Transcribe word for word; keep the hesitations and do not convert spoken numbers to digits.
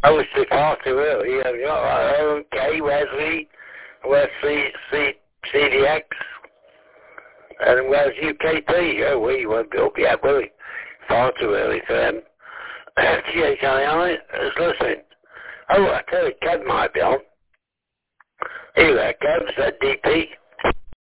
obviously far too early. You know, you've got like O and K, Wesley, where's C, C, C D X, and where's U K P? Oh, we won't be up yet, will we? Far too early for them. G H I I is listening. Oh, I tell you, Kev might be on. Anyway, Kev said D P.